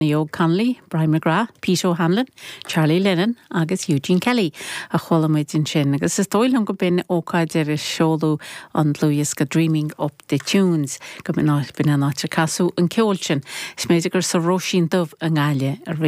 Neo Connolly, Brian McGrath, Pete O'Hanlon, Charlie Lennon agus Eugene Kelly a cholamid in sin. Agus is dóilm go bin ócáid ar is seolú an Louis go Dreaming Up the Tunes go bin áit casú an ceolsin. Is méidir gur sa Róisín dubh an gáile a